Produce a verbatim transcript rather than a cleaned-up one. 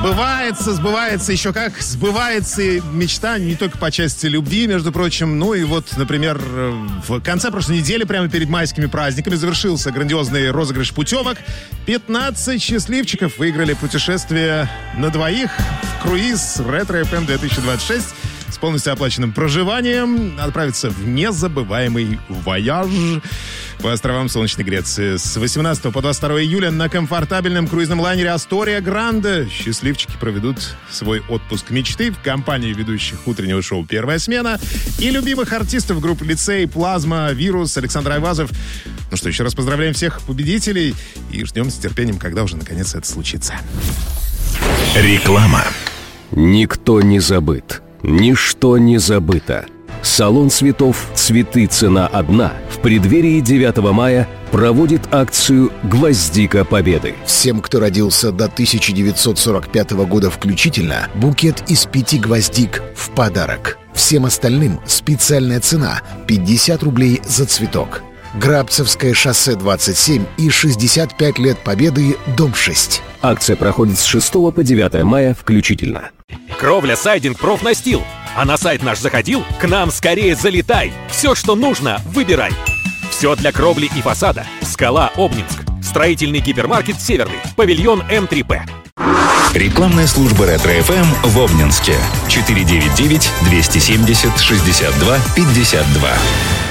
Сбывается, сбывается, еще как сбывается мечта не только по части любви, между прочим. Ну и вот, например, в конце прошлой недели, прямо перед майскими праздниками, завершился грандиозный розыгрыш путевок. пятнадцать счастливчиков выиграли путешествие на двоих в круиз Ретро-эф эм две тысячи двадцать шесть с полностью оплаченным проживанием. Отправиться в незабываемый вояж по островам Солнечной Греции. С восемнадцатого по двадцать второе июля на комфортабельном круизном лайнере «Астория Гранде» счастливчики проведут свой отпуск мечты в компании ведущих утреннего шоу «Первая смена» и любимых артистов группы «Лицей», «Плазма», «Вирус», Александр Айвазов. Ну что, еще раз поздравляем всех победителей и ждем с терпением, когда уже наконец это случится. Реклама. Никто не забыт. Ничто не забыто. Салон цветов «Цветы. Цена одна» в преддверии девятого мая проводит акцию «Гвоздика Победы». Всем, кто родился до тысяча девятьсот сорок пятого года включительно, букет из пяти гвоздик в подарок. Всем остальным специальная цена – пятьдесят рублей за цветок. Грабцевское шоссе двадцать семь и шестьдесят пять лет Победы, дом шесть. Акция проходит с шестого по девятое мая включительно. Кровля Сайдинг Профнастил. А на сайт наш заходил? К нам скорее залетай. Все, что нужно, выбирай. Все для кровли и фасада. Скала Обнинск. Строительный гипермаркет Северный. Павильон эм три пэ. Рекламная служба Ретро-эф эм в Обнинске. четыре девять девять двести семьдесят шестьдесят два пятьдесят два.